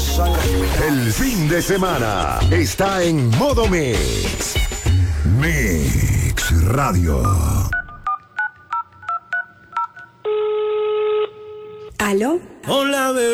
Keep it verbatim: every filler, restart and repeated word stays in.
El fin de semana está en modo Mix. Mix Radio. ¿Aló? Hola, bebé.